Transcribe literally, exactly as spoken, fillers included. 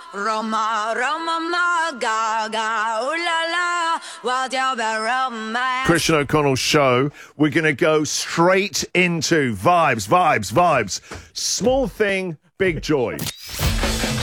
Roma, Roma, ma, ga, ooh la la, what you be romance. Christian O'Connell's show. We're going to go straight into vibes, vibes, vibes. Small thing, big joy.